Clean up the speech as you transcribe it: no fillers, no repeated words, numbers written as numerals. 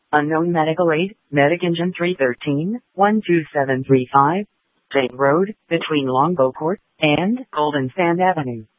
Unknown medical aid, Medic Engine 313, 12735, State Road, between Longbow Court and Golden Sand Avenue.